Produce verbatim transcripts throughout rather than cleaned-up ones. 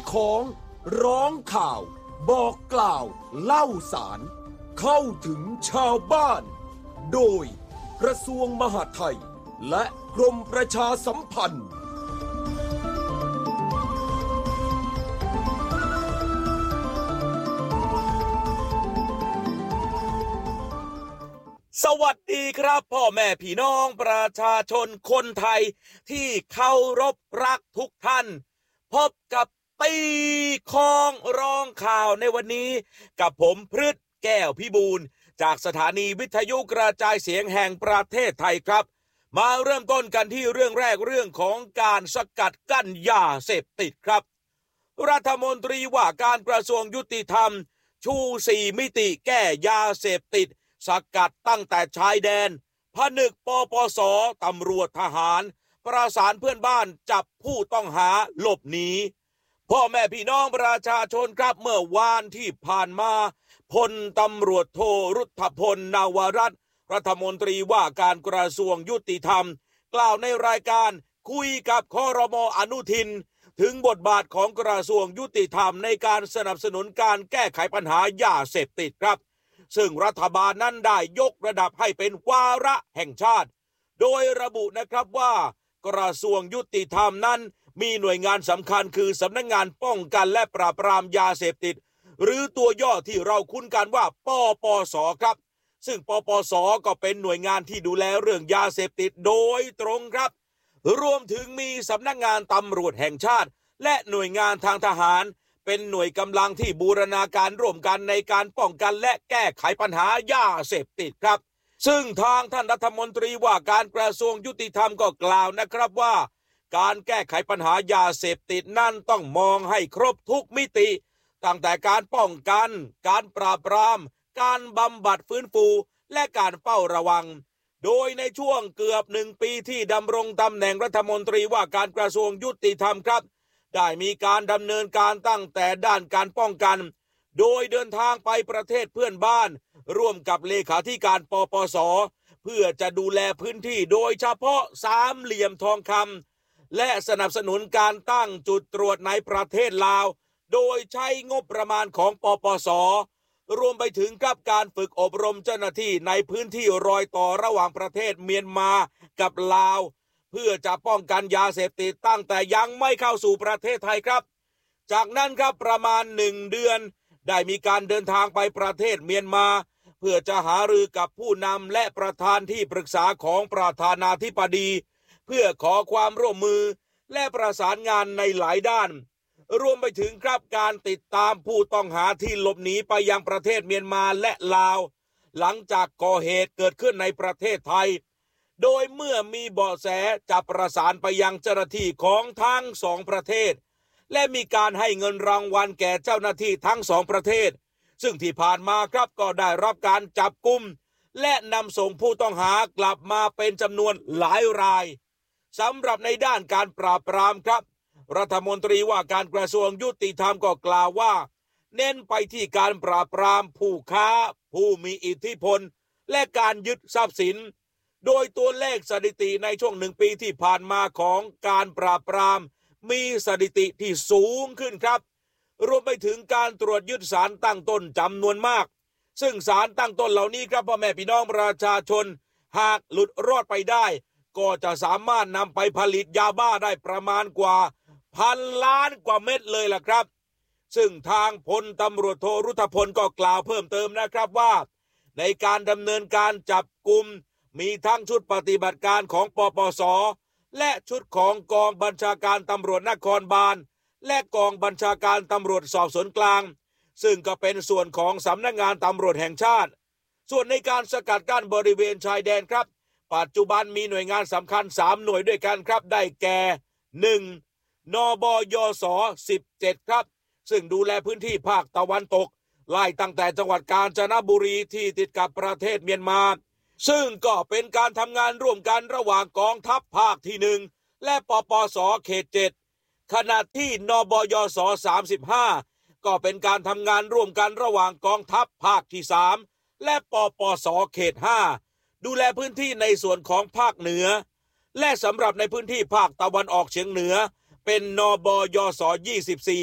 ของร้องข่าวบอกกล่าวเล่าสารเข้าถึงชาวบ้านโดยกระทรวงมหาดไทยและกรมประชาสัมพันธ์สวัสดีครับพ่อแม่พี่น้องประชาชนคนไทยที่เคารพรักทุกท่านพบกับตีคองร้องข่าวในวันนี้กับผมพฤทธิ์แก้วพิบูลจากสถานีวิทยุกระจายเสียงแห่งประเทศไทยครับมาเริ่มต้นกันที่เรื่องแรกเรื่องของการสกัดกั้นยาเสพติดครับรัฐมนตรีว่าการกระทรวงยุติธรรมชูสี่มิติแก้ยาเสพติดสกัดตั้งแต่ชายแดนผนึกปปส.ตำรวจทหารประสานเพื่อนบ้านจับผู้ต้องหาหลบหนีพ่อแม่พี่น้องประชาชนครับเมื่อวานที่ผ่านมาพลตำรวจโทรุทธพลนาวรัตน์รัฐมนตรีว่าการกระทรวงยุติธรรมกล่าวในรายการคุยกับครม.อนุทินถึงบทบาทของกระทรวงยุติธรรมในการสนับสนุนการแก้ไขปัญหายาเสพติดครับซึ่งรัฐบาลนั้นได้ยกระดับให้เป็นวาระแห่งชาติโดยระบุนะครับว่ากระทรวงยุติธรรมนั้นมีหน่วยงานสำคัญคือสำนักงานป้องกันและปราบปรามยาเสพติดหรือตัวย่อที่เราคุ้นกันว่าปปส.ครับซึ่งปปส.ก็เป็นหน่วยงานที่ดูแลเรื่องยาเสพติดโดยตรงครับรวมถึงมีสำนักงานตำรวจแห่งชาติและหน่วยงานทางทหารเป็นหน่วยกำลังที่บูรณาการร่วมกันในการป้องกันและแก้ไขปัญหายาเสพติดครับซึ่งทางท่านรัฐมนตรีว่าการกระทรวงยุติธรรมก็กล่าวนะครับว่าการแก้ไขปัญหายาเสพติดนั่นต้องมองให้ครบทุกมิติตั้งแต่การป้องกันการปราบปรามการบำบัดฟื้นฟูและการเฝ้าระวังโดยในช่วงเกือบหนึ่งปีที่ดำรงตำแหน่งรัฐมนตรีว่าการกระทรวงยุติธรรมครับได้มีการดำเนินการตั้งแต่ด้านการป้องกันโดยเดินทางไปประเทศเพื่อนบ้านร่วมกับเลขาธิการปปส.เพื่อจะดูแลพื้นที่โดยเฉพาะสามเหลี่ยมทองคำและสนับสนุนการตั้งจุดตรวจในประเทศลาวโดยใช้งบประมาณของปปส.รวมไปถึงกับการฝึกอบรมเจ้าหน้าที่ในพื้นที่รอยต่อระหว่างประเทศเมียนมากับลาวเพื่อจะป้องกันยาเสพติดตั้งแต่ยังไม่เข้าสู่ประเทศไทยครับจากนั้นครับประมาณหนึ่งเดือนได้มีการเดินทางไปประเทศเมียนมาเพื่อจะหารือกับผู้นำและประธานที่ปรึกษาของประธานาธิบดีเพื่อขอความร่วมมือและประสานงานในหลายด้านรวมไปถึงครับการติดตามผู้ต้องหาที่หลบหนีไปยังประเทศเมียนมาและลาวหลังจากก่อเหตุเกิดขึ้นในประเทศไทยโดยเมื่อมีเบาะแสจะประสานไปยังเจ้าหน้าที่ของทั้งสองประเทศและมีการให้เงินรางวัลแก่เจ้าหน้าที่ทั้งสองประเทศซึ่งที่ผ่านมาครับก็ได้รับการจับกุมและนำส่งผู้ต้องหากลับมาเป็นจำนวนหลายรายสำหรับในด้านการปราบปรามครับรัฐมนตรีว่าการกระทรวงยุติธรรมก็กล่าวว่าเน้นไปที่การปราบปรามผู้ค้าผู้มีอิทธิพลและการยึดทรัพย์สินโดยตัวเลขสถิติในช่วงหนึ่งปีที่ผ่านมาของการปราบปรามมีสถิติที่สูงขึ้นครับรวมไปถึงการตรวจยึดสารตั้งต้นจำนวนมากซึ่งสารตั้งต้นเหล่านี้ครับพ่อแม่พี่น้องประชาชนหากหลุดรอดไปได้ก็จะสามารถนำไปผลิตยาบ้าได้ประมาณกว่าพันล้านกว่าเม็ดเลยล่ะครับซึ่งทางพลตำรวจโทรุทธพลก็กล่าวเพิ่มเติมนะครับว่าในการดำเนินการจับกุมมีทั้งชุดปฏิบัติการของปปส.และชุดของกองบัญชาการตำรวจนครบาลและกองบัญชาการตำรวจสอบสวนกลางซึ่งก็เป็นส่วนของสำนักงานตำรวจแห่งชาติส่วนในการสกัดกั้นบริเวณชายแดนครับปัจจุบันมีหน่วยงานสำคัญสามหน่วยด้วยกันครับได้แก่หนึ่งนบยสสิบเจ็ดครับซึ่งดูแลพื้นที่ภาคตะวันตกไล่ตั้งแต่จังหวัดกาญจนบุรีที่ติดกับประเทศเมียนมาซึ่งก็เป็นการทำงานร่วมกันระหว่างกองทัพภาคที่หนึ่งและปปสเขตเจ็ดขณะที่นบยสสามสิบห้าก็เป็นการทำงานร่วมกันระหว่างกองทัพภาคที่สามและปปสเขตห้าดูแลพื้นที่ในส่วนของภาคเหนือและสำหรับในพื้นที่ภาคตะวันออกเฉียงเหนือเป็นนบยสยี่สิบสี่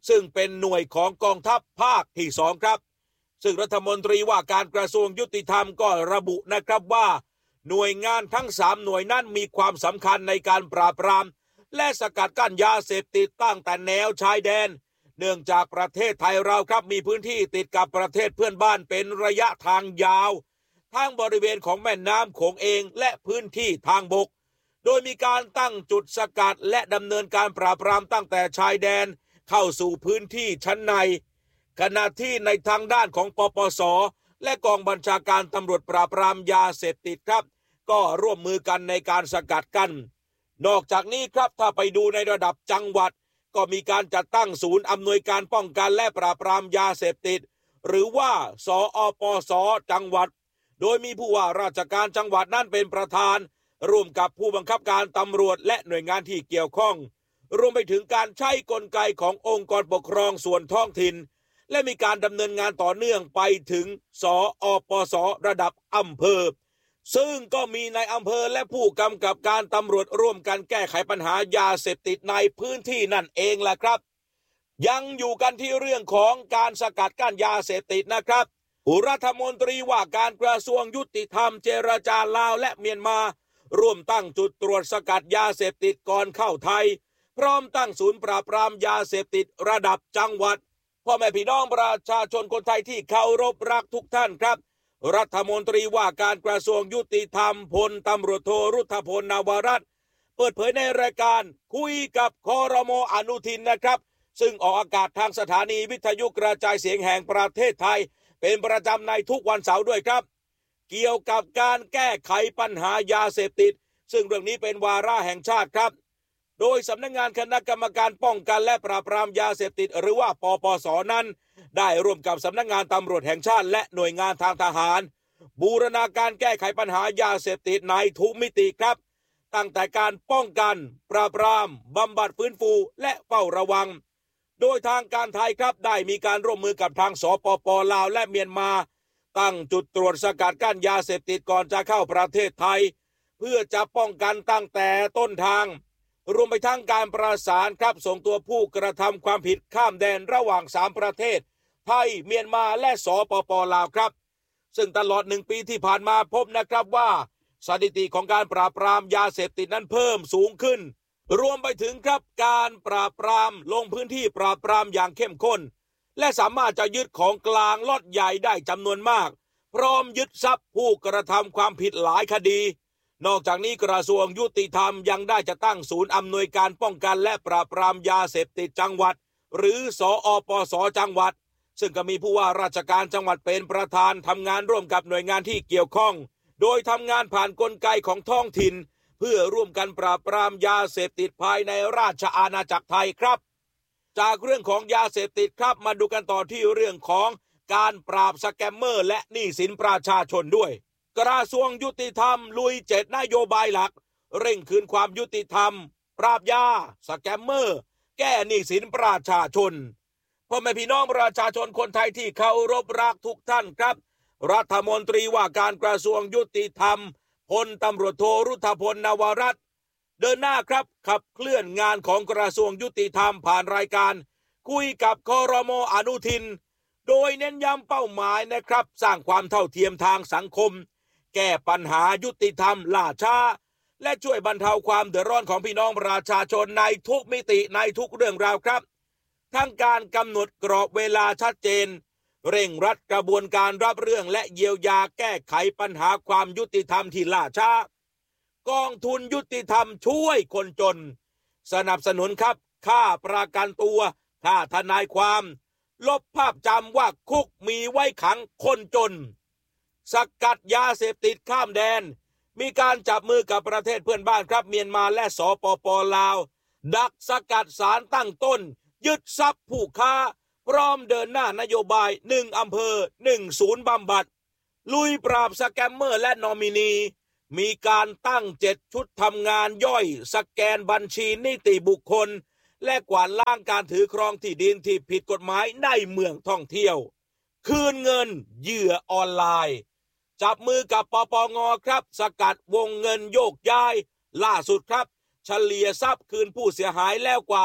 ซึ่งเป็นหน่วยของกองทัพภาคที่สองครับซึ่งรัฐมนตรีว่าการกระทรวงยุติธรรมก็ระบุนะครับว่าหน่วยงานทั้งสามหน่วยนั้นมีความสำคัญในการปราบปรามและสกัดกั้นยาเสพติดตั้งแต่แนวชายแดนเนื่องจากประเทศไทยเราครับมีพื้นที่ติดกับประเทศเพื่อนบ้านเป็นระยะทางยาวทั้งบริเวณของแม่น้ำโขงเองและพื้นที่ทางบกโดยมีการตั้งจุดสกัดและดำเนินการปราบปรามตั้งแต่ชายแดนเข้าสู่พื้นที่ชั้นในขณะที่ในทางด้านของปปส.และกองบัญชาการตำรวจปราบปรามยาเสพติดครับก็ร่วมมือกันในการสกัดกั้นนอกจากนี้ครับถ้าไปดูในระดับจังหวัดก็มีการจัดตั้งศูนย์อำนวยการป้องกันและปราบปรามยาเสพติดหรือว่าสอปส.จังหวัดโดยมีผู้ว่าราชการจังหวัดนั่นเป็นประธานร่วมกับผู้บังคับการตำรวจและหน่วยงานที่เกี่ยวข้องรวมไปถึงการใช้กลไกขององค์กรปกครองส่วนท้องถิ่นและมีการดำเนินงานต่อเนื่องไปถึงสอปส.ระดับอำเภอซึ่งก็มีในอำเภอและผู้กำกับการตำรวจร่วมกันแก้ไขปัญหายาเสพติดในพื้นที่นั่นเองแหละครับยังอยู่กันที่เรื่องของการสกัดกั้นยาเสพติดนะครับรัฐมนตรีว่าการกระทรวงยุติธรรมเจรจาลาวและเมียนมาร่วมตั้งจุดตรวจสกัดยาเสพติดก่อนเข้าไทยพร้อมตั้งศูนย์ปราบปรามยาเสพติดระดับจังหวัดพ่อแม่พี่น้องประชาชนคนไทยที่เคารพรักทุกท่านครับรัฐมนตรีว่าการกระทรวงยุติธรรมพลตำรวจโทรุทธพลนวรัตน์เปิดเผยในรายการคุยกับครม.อนุทินนะครับซึ่งออกอากาศทางสถานีวิทยุกระจายเสียงแห่งประเทศไทยเป็นประจำในทุกวันเสาร์ด้วยครับเกี่ยวกับการแก้ไขปัญหายาเสพติดซึ่งเรื่องนี้เป็นวาระแห่งชาติครับโดยสำนักงานคณะกรรมการป้องกันและปราบปรามยาเสพติดหรือว่าปปส.นั้นได้ร่วมกับสำนักงานตำรวจแห่งชาติและหน่วยงานทางทหารบูรณาการแก้ไขปัญหายาเสพติดในทุกมิติครับตั้งแต่การป้องกันปราบปรามบำบัดฟื้นฟูและเฝ้าระวังโดยทางการไทยครับได้มีการร่วมมือกับทางสปป.ลาวและเมียนมาตั้งจุดตรวจสกัดกั้นยาเสพติดก่อนจะเข้าประเทศไทยเพื่อจะป้องกันตั้งแต่ต้นทางรวมไปทั้งการประสานครับส่งตัวผู้กระทำความผิดข้ามแดนระหว่างสามประเทศไทยเมียนมาและสปป.ลาวครับซึ่งตลอดหนึ่งปีที่ผ่านมาพบนะครับว่าสถิติของการปราบปรามยาเสพติดนั้นเพิ่มสูงขึ้นรวมไปถึงครับการปราบปรามลงพื้นที่ปราบปรามอย่างเข้มข้นและสามารถจะยึดของกลางล็อตใหญ่ได้จำนวนมากพร้อมยึดทรัพย์ผู้กระทำความผิดหลายคดีนอกจากนี้กระทรวงยุติธรรมยังได้จะตั้งศูนย์อำนวยการป้องกันและปราบปรามยาเสพติดจังหวัดหรือสอปส.จังหวัดซึ่งก็มีผู้ว่าราชการจังหวัดเป็นประธานทำงานร่วมกับหน่วยงานที่เกี่ยวข้องโดยทำงานผ่านกลไกของท้องถิ่นเพื่อร่วมกันปราบปรามยาเสพติดภายในราชอาณาจักรไทยครับจากเรื่องของยาเสพติดครับมาดูกันต่อที่เรื่องของการปราบสแกมเมอร์และหนี้สินประชาชนด้วยกระทรวงยุติธรรมลุยเจ็ดนโยบายหลักเร่งคืนความยุติธรรมปราบยาสแกมเมอร์แก้หนี้สินประชาชนพ่อแม่พี่น้องประชาชนคนไทยที่เคารพรักทุกท่านครับรัฐมนตรีว่าการกระทรวงยุติธรรมพลตำรวจโทรุทธพลนวรัตน์เดินหน้าครับขับเคลื่อนงานของกระทรวงยุติธรรมผ่านรายการคุยกับครม.อนุทินโดยเน้นย้ำเป้าหมายนะครับสร้างความเท่าเทียมทางสังคมแก้ปัญหายุติธรรมล่าช้าและช่วยบรรเทาความเดือดร้อนของพี่น้องประชาชนในทุกมิติในทุกเรื่องราวครับทั้งการกำหนดกรอบเวลาชัดเจนเร่งรัดกระบวนการรับเรื่องและเยียวยาแก้ไขปัญหาความยุติธรรมที่ล่าช้ากองทุนยุติธรรมช่วยคนจนสนับสนุนครับค่าประกันตัวค่าทนายความลบภาพจำว่าคุกมีไว้ขังคนจนสกัดยาเสพติดข้ามแดนมีการจับมือกับประเทศเพื่อนบ้านครับเมียนมาและสปป.ลาวดักสกัดสารตั้งต้นยึดทรัพย์ผู้ค้าพร้อมเดินหน้านโยบายหนึ่งอำเภอหนึ่งศูนย์บำบัดลุยปราบสแกมเมอร์และนอมินีมีการตั้งเจ็ดชุดทำงานย่อยสแกนบัญชีนิติบุคคลและกวาดล้างการถือครองที่ดินที่ผิดกฎหมายในเมืองท่องเที่ยวคืนเงินเหยื่อออนไลน์จับมือกับปปงครับสกัดวงเงินโยกย้ายล่าสุดครับเฉลี่ยทรัพย์คืนผู้เสียหายแล้วกว่า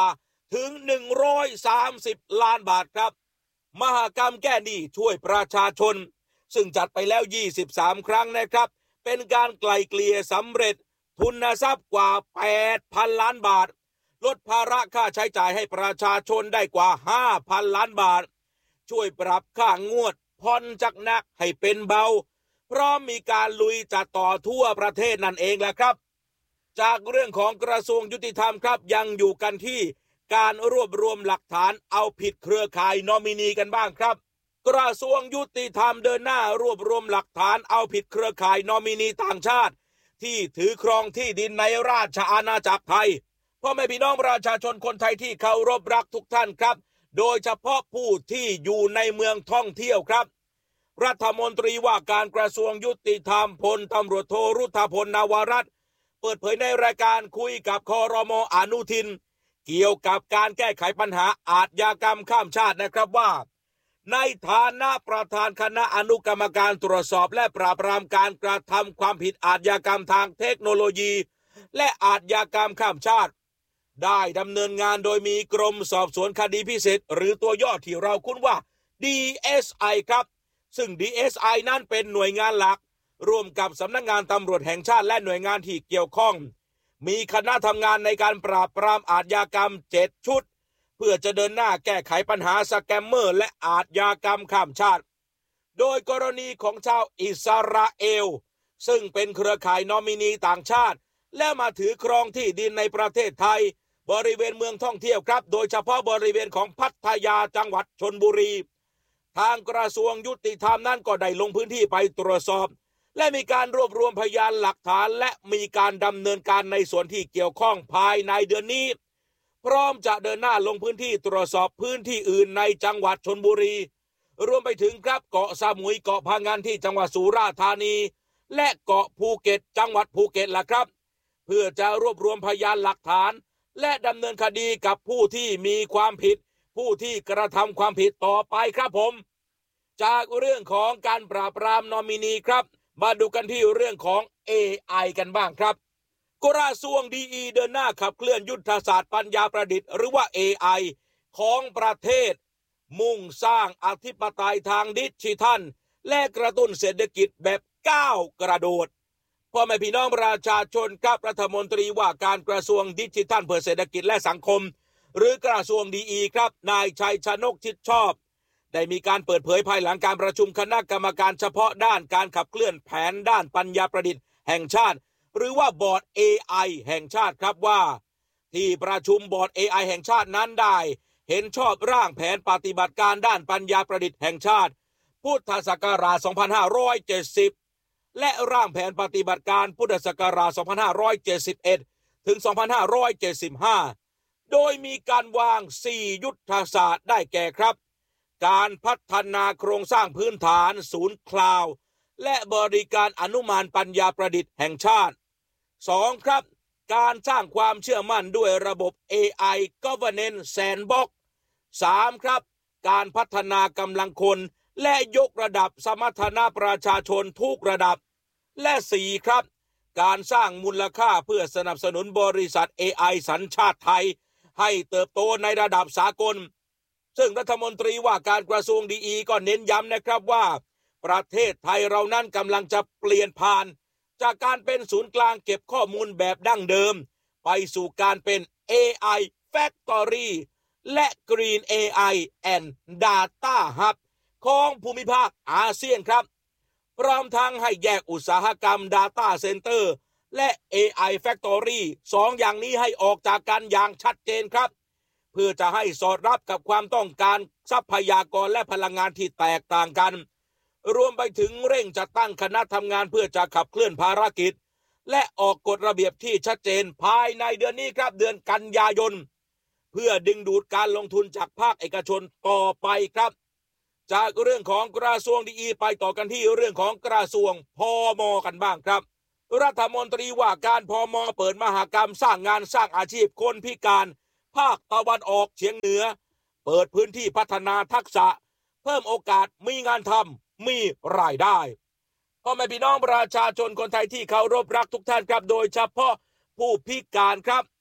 ถึงหนึ่งร้อยสามสิบล้านบาทครับมหกรรมแก้หนี้ช่วยประชาชนซึ่งจัดไปแล้วยี่สิบสามครั้งนะครับเป็นการไกล่เกลี่ยสำเร็จทุนทรัพย์กว่า แปดพัน ล้านบาทลดภาระค่าใช้จ่ายให้ประชาชนได้กว่า ห้าพัน ล้านบาทช่วยปรับค่างวดผ่อนจากหนักให้เป็นเบาพร้อมมีการลุยจัดต่อทั่วประเทศนั่นเองแหละครับจากเรื่องของกระทรวงยุติธรรมครับยังอยู่กันที่การรวบรวมหลักฐานเอาผิดเครือข่ายนอมินีกันบ้างครับกระทรวงยุติธรรมเดินหน้ารวบรวมหลักฐานเอาผิดเครือข่ายนอมินีต่างชาติที่ถือครองที่ดินในราชอาณาจักรไทยพ่อแม่พี่น้องประชาชนคนไทยที่เคารพรักทุกท่านครับโดยเฉพาะผู้ที่อยู่ในเมืองท่องเที่ยวครับรัฐมนตรีว่าการกระทรวงยุติธรรมพลตำรวจโทรุทธพลนวรัตน์เปิดเผยในรายการคุยกับครม.อนุทินเกี่ยวกับการแก้ไขปัญหาอาชญากรรมข้ามชาตินะครับว่าในฐานะประธานคณะอนุกรรมการตรวจสอบและปราบปรามการกระทำความผิดอาชญากรรมทางเทคโนโลยีและอาชญากรรมข้ามชาติได้ดำเนินงานโดยมีกรมสอบสวนคดีพิเศษหรือตัวย่อที่เราคุ้นว่า ดี เอส ไอ ครับซึ่ง ดี เอส ไอ นั้นเป็นหน่วยงานหลักร่วมกับสำนักงานตำรวจแห่งชาติและหน่วยงานที่เกี่ยวข้องมีคณะทำงานในการปราบปรามอาชญากรรมเจ็ดชุดเพื่อจะเดินหน้าแก้ไขปัญหาสแกมเมอร์และอาชญากรรมข้ามชาติโดยกรณีของชาวอิสราเอลซึ่งเป็นเครือข่ายนอมินีต่างชาติและมาถือครองที่ดินในประเทศไทยบริเวณเมืองท่องเที่ยวครับโดยเฉพาะบริเวณของพัทยาจังหวัดชลบุรีทางกระทรวงยุติธรรมนั้นก็ได้ลงพื้นที่ไปตรวจสอบและมีการรวบรวมพยานหลักฐานและมีการดำเนินการในส่วนที่เกี่ยวข้องภายในเดือนนี้พร้อมจะเดินหน้าลงพื้นที่ตรวจสอบพื้นที่อื่นในจังหวัดชลบุรีรวมไปถึงครับเกาะสมุยเกาะพะงันที่จังหวัดสุราษฎร์ธานีและเกาะภูเก็ตจังหวัดภูเก็ตล่ะครับเพื่อจะรวบรวมพยานหลักฐานและดำเนินคดีกับผู้ที่มีความผิดผู้ที่กระทำความผิดต่อไปครับผมจากเรื่องของการปราบปรามนอมินีครับมาดูกันที่เรื่องของ เอ ไอ กันบ้างครับกระทรวงดีอีเดินหน้าขับเคลื่อนยุทธศาสตร์ปัญญาประดิษฐ์หรือว่า เอ ไอ ของประเทศมุ่งสร้างอธิปไตยทางดิจิทัลและกระตุ้นเศรษฐกิจแบบก้าวกระโดดพ่อแม่พี่น้องประชาชนครับรัฐมนตรีว่าการกระทรวงดิจิทัลเพื่อเศรษฐกิจและสังคมหรือกระทรวงดีอีครับนายชัยชนกชิดชอบได้มีการเปิดเผยภายหลังการประชุมคณะกรรมการเฉพาะด้านการขับเคลื่อนแผนด้านปัญญาประดิษฐ์แห่งชาติหรือว่าบอร์ด เอ ไอ แห่งชาติครับว่าที่ประชุมบอร์ด เอ ไอ แห่งชาตินั้นได้เห็นชอบร่างแผนปฏิบัติการด้านปัญญาประดิษฐ์แห่งชาติพุทธศักราช สองพันห้าร้อยเจ็ดสิบ และร่างแผนปฏิบัติการพุทธศักราช สองพันห้าร้อยเจ็ดสิบเอ็ด ถึง สองพันห้าร้อยเจ็ดสิบห้า โดยมีการวาง สี่ ยุทธศาสตร์ได้แก่ครับการพัฒนาโครงสร้างพื้นฐานศูนย์คลาวด์และบริการอนุมานปัญญาประดิษฐ์แห่งชาติ สอง ครับการสร้างความเชื่อมั่นด้วยระบบ เอ ไอ Governance Sandbox สาม ครับการพัฒนากำลังคนและยกระดับสมรรถนะประชาชนทุกระดับและ สี่ ครับการสร้างมูลค่าเพื่อสนับสนุนบริษัท เอ ไอ สัญชาติไทยให้เติบโตในระดับสากลซึ่งรัฐมนตรีว่าการกระทรวงดีอีก็เน้นย้ำนะครับว่าประเทศไทยเรานั้นกำลังจะเปลี่ยนผ่านจากการเป็นศูนย์กลางเก็บข้อมูลแบบดั้งเดิมไปสู่การเป็น เอ ไอ Factory และ Green เอ ไอ and Data Hub ของภูมิภาคอาเซียนครับพร้อมทั้งให้แยกอุตสาหกรรม Data Center และ เอ ไอ Factory สองอย่างนี้ให้ออกจากกันอย่างชัดเจนครับเพื่อจะให้สอดรับกับความต้องการทรัพยากรและพลังงานที่แตกต่างกันรวมไปถึงเร่งจัดตั้งคณะทำงานเพื่อจะขับเคลื่อนภารกิจและออกกฎระเบียบที่ชัดเจนภายในเดือนนี้ครับเดือนกันยายนเพื่อดึงดูดการลงทุนจากภาคเอกชนต่อไปครับจากเรื่องของกระทรวงดีอีไปต่อกันที่เรื่องของกระทรวงพม.กันบ้างครับรัฐมนตรีว่าการพม.เปิดมหกรรมสร้างงานสร้างอาชีพคนพิการภาคตะวันออกเฉียงเหนือเปิดพื้นที่พัฒนาทักษะเพิ่มโอกาสมีงานทำมีรายได้พ่อแม่พี่น้องประชาชนคนไทยที่เคารพรักทุกท่านครับโดยเฉพาะผู้พิการครับ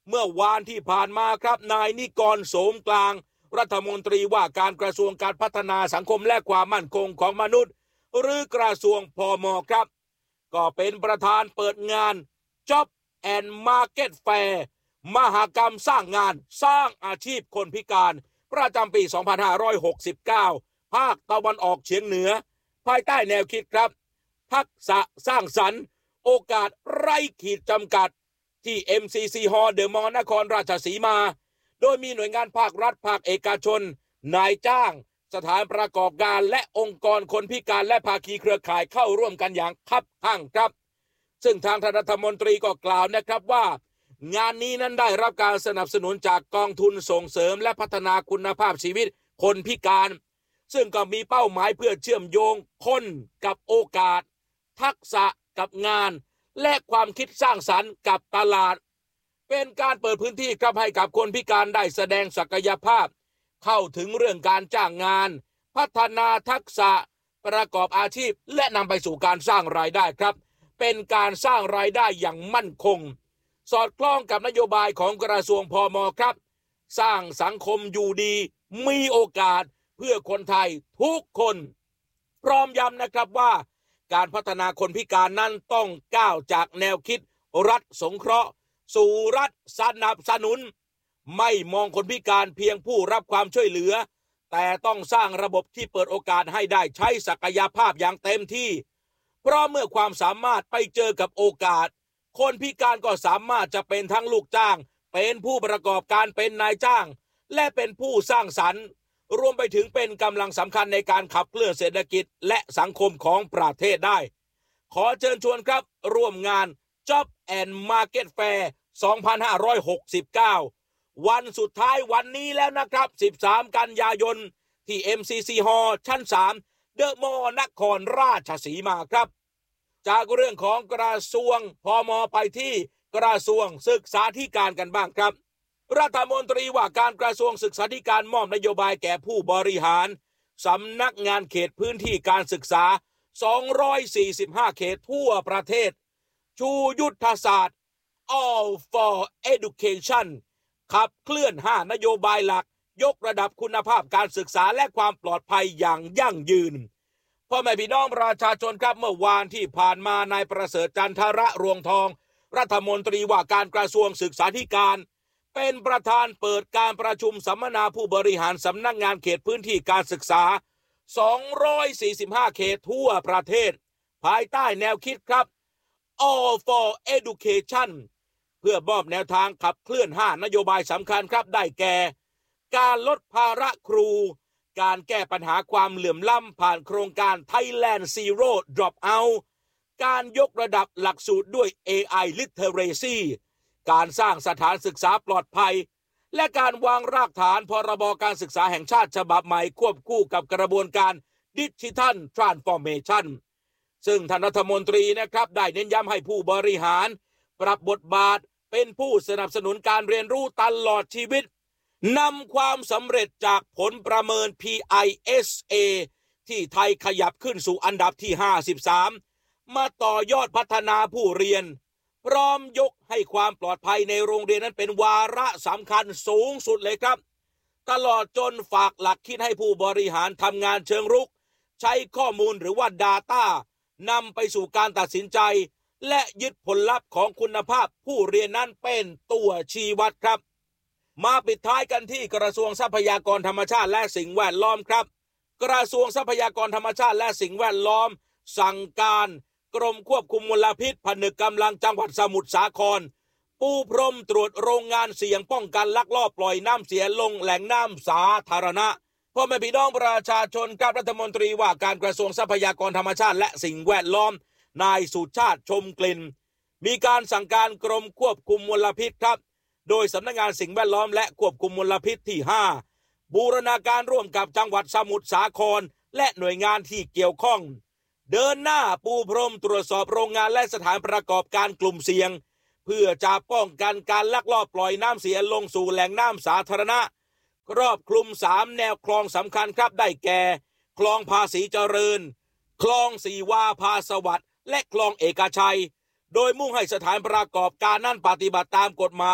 เมื่อวานที่ผ่านมาครับนายนิกรโสมกลางรัฐมนตรีว่าการกระทรวงการพัฒนาสังคมและความมั่นคงของมนุษย์หรือกระทรวงพมครับก็เป็นประธานเปิดงาน Job and Market Fair มหกรรมสร้างงานสร้างอาชีพคนพิการประจำปี สองพันห้าร้อยหกสิบเก้า ภาคตะวันออกเฉียงเหนือภายใต้แนวคิดครับทักษะสร้างสรรค์โอกาสไร้ขีดจำกัดที่ เอ็ม ซี ซี Hall เดอะมอลล์นครราชสีมาโดยมีหน่วยงานภาครัฐภาคเอกชนนายจ้างสถานประกอบการและองค์กรคนพิการและภาคีเครือข่ายเข้าร่วมกันอย่างคับคั่งครับซึ่งทางรัฐมนตรีก็กล่าวนะครับว่างานนี้นั้นได้รับการสนับสนุนจากกองทุนส่งเสริมและพัฒนาคุณภาพชีวิตคนพิการซึ่งก็มีเป้าหมายเพื่อเชื่อมโยงคนกับโอกาสทักษะกับงานและความคิดสร้างสรรค์กับตลาดเป็นการเปิดพื้นที่ครับให้กับคนพิการได้แสดงศักยภาพเข้าถึงเรื่องการจ้างงานพัฒนาทักษะประกอบอาชีพและนำไปสู่การสร้างรายได้ครับเป็นการสร้างรายได้อย่างมั่นคงสอดคล้องกับนโยบายของกระทรวงพมครับสร้างสังคมอยู่ดีมีโอกาสเพื่อคนไทยทุกคนพร้อมย้ำนะครับว่าการพัฒนาคนพิการนั้นต้องก้าวจากแนวคิดรัฐสงเคราะห์สู่รัฐสนับสนุนไม่มองคนพิการเพียงผู้รับความช่วยเหลือแต่ต้องสร้างระบบที่เปิดโอกาสให้ได้ใช้ศักยภาพอย่างเต็มที่เพราะเมื่อความสามารถไปเจอกับโอกาสคนพิการก็สามารถจะเป็นทั้งลูกจ้างเป็นผู้ประกอบการเป็นนายจ้างและเป็นผู้สร้างสรรค์รวมไปถึงเป็นกำลังสำคัญในการขับเคลื่อนเศรษฐกิจและสังคมของประเทศได้ขอเชิญชวนครับร่วมงาน Job and Market Fair สองพันห้าร้อยหกสิบเก้า วันสุดท้ายวันนี้แล้วนะครับสิบสามกันยายนที่ เอ็ม ซี ซี Hall ชั้นสามเดอะมอลล์นครราชสีมาครับจากเรื่องของกระทรวงพมไปที่กระทรวงศึกษาธิการกันบ้างครับรัฐมนตรีว่าการกระทรวงศึกษาธิการมอบนโยบายแก่ผู้บริหารสำนักงานเขตพื้นที่การศึกษาสองร้อยสี่สิบห้าเขตทั่วประเทศชูยุทธศาสตร์ All for Education ขับเคลื่อนห้านโยบายหลักยกระดับคุณภาพการศึกษาและความปลอดภัยอย่างยั่งยืนพ่อแม่พี่น้องประชาชนครับเมื่อวานที่ผ่านมานายประเสริฐจันทระรวงทองรัฐมนตรีว่าการกระทรวงศึกษาธิการเป็นประธานเปิดการประชุมสัมมนาผู้บริหารสำนักงานเขตพื้นที่การศึกษาสองร้อยสี่สิบห้าเขตทั่วประเทศภายใต้แนวคิดครับ All for Education เพื่อมอบแนวทางขับเคลื่อนห้านโยบายสำคัญครับได้แก่การลดภาระครูการแก้ปัญหาความเหลื่อมล้ำผ่านโครงการ Thailand Zero Dropout การยกระดับหลักสูตรด้วย เอ ไอ Literacy การสร้างสถานศึกษาปลอดภัยและการวางรากฐานพรบการศึกษาแห่งชาติฉบับใหม่ควบคู่กับกระบวนการ Digital Transformation ซึ่งท่านรัฐมนตรีนะครับได้เน้นย้ำให้ผู้บริหารปรับบทบาทเป็นผู้สนับสนุนการเรียนรู้ตลอดชีวิตนำความสำเร็จจากผลประเมิน พี ไอ เอส เอ ที่ไทยขยับขึ้นสู่อันดับที่ห้าสิบสามมาต่อยอดพัฒนาผู้เรียนพร้อมยกให้ความปลอดภัยในโรงเรียนนั้นเป็นวาระสำคัญสูงสุดเลยครับตลอดจนฝากหลักคิดให้ผู้บริหารทำงานเชิงรุกใช้ข้อมูลหรือว่า Data นำไปสู่การตัดสินใจและยึดผลลัพธ์ของคุณภาพผู้เรียนนั้นเป็นตัวชี้วัดครับมาปิดท้ายกันที่กระทรวงทรัพยากรธรรมชาติและสิ่งแวดล้อมครับกระทรวงทรัพยากรธรรมชาติและสิ่งแวดล้อมสั่งการกรมควบคุมมลพิษผนึกกำลังจังหวัดสมุทรสาครปูพรมตรวจโรงงานเสี่ยงป้องกันลักลอบปล่อยน้ำเสียลงแหล่งน้ำสาธารณะพ่อแม่พี่น้องประชาชนกับรัฐมนตรีว่าการกระทรวงทรัพยากรธรรมชาติและสิ่งแวดล้อมนายสุชาติชมกลิ่นมีการสั่งการกรมควบคุมมลพิษครับโดยสำนักงานสิ่งแวดล้อมและควบคุมมลพิษที่ห้าบูรณาการร่วมกับจังหวัดสมุทรสาครและหน่วยงานที่เกี่ยวข้องเดินหน้าปูพรมตรวจสอบโรงงานและสถานประกอบการกลุ่มเสี่ยงเพื่อจะป้องกันการลักลอบปล่อยน้ำเสียลงสู่แหล่งน้ำสาธารณะครอบคลุมสามแนวคลองสำคัญครับได้แก่คลองภาษีเจริญคลองสีวาภาสวัสดิ์และคลองเอกชัยโดยมุ่งให้สถานประกอบการนั้นปฏิบัติตามกฎหมาย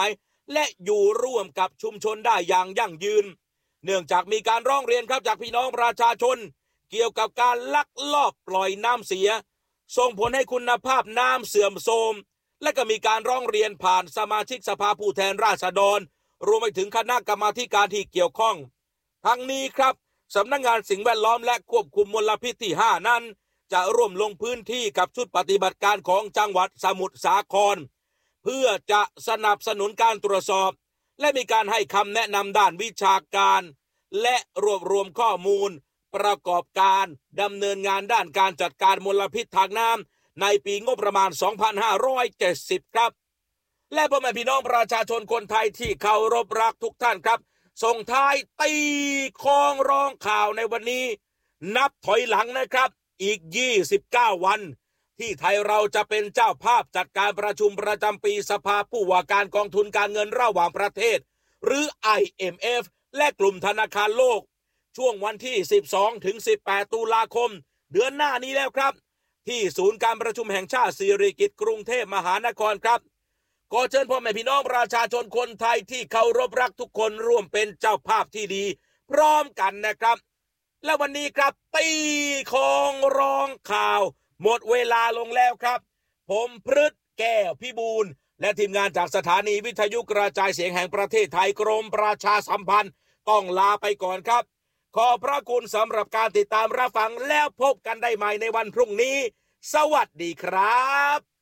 และอยู่ร่วมกับชุมชนได้อย่างยั่งยืนเนื่องจากมีการร้องเรียนครับจากพี่น้องประชาชนเกี่ยวกับการลักลอบปล่อยน้ำเสียส่งผลให้คุณภาพน้ำเสื่อมโทรมและก็มีการร้องเรียนผ่านสมาชิกสภาผู้แทนราษฎรรวมไปถึงคณะกรรมาธิการที่เกี่ยวข้องทั้งนี้ครับสำนักงานสิ่งแวดล้อมและควบคุมมลพิษที่ห้านั้นจะร่วมลงพื้นที่กับชุดปฏิบัติการของจังหวัดสมุทรสาครเพื่อจะสนับสนุนการตรวจสอบและมีการให้คำแนะนำด้านวิชาการและรวบรวมข้อมูลประกอบการดำเนินงานด้านการจัดการมลพิษทางน้ำในปีงบประมาณ สองพันห้าร้อยเจ็ดสิบ ครับและพ่อแม่พี่น้องประชาชนคนไทยที่เคารพรักทุกท่านครับส่งท้ายตีคล้องร้องข่าวในวันนี้นับถอยหลังนะครับอีกยี่สิบเก้าวันที่ไทยเราจะเป็นเจ้าภาพจัดการประชุมประจำปีสภาผู้ว่าการกองทุนการเงินระหว่างประเทศหรือ ไอ เอ็ม เอฟ และกลุ่มธนาคารโลกช่วงวันที่สิบสองถึงสิบแปดตุลาคมเดือนหน้านี้แล้วครับที่ศูนย์การประชุมแห่งชาติสิริกิติ์กรุงเทพมหานครครับขอเชิญพ่อแม่พี่น้องประชาชนคนไทยที่เคารพรักทุกคนร่วมเป็นเจ้าภาพที่ดีพร้อมกันนะครับและวันนี้ครับตีคล้องร้องข่าวหมดเวลาลงแล้วครับผมพฤทธิ์แก้วพิบูลและทีมงานจากสถานีวิทยุกระจายเสียงแห่งประเทศไทยกรมประชาสัมพันธ์ต้องลาไปก่อนครับขอบพระคุณสำหรับการติดตามรับฟังแล้วพบกันได้ใหม่ในวันพรุ่งนี้สวัสดีครับ